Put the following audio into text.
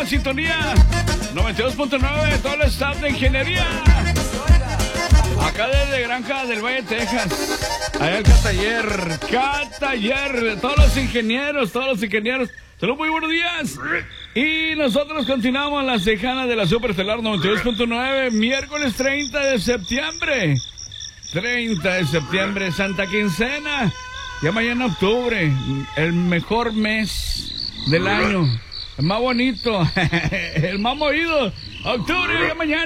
sintonía. 92.9, todo el staff de ingeniería. Acá desde Granja del Valle, Texas. Allá el Cataller. Todos los ingenieros. Saludos, muy buenos días. Y nosotros continuamos la Tejana de la Superestelar 92.9, miércoles 30 de septiembre. 30 de septiembre, Santa Quincena. Ya mañana octubre, el mejor mes del año. El más bonito, el más movido. Octubre, ya mañana.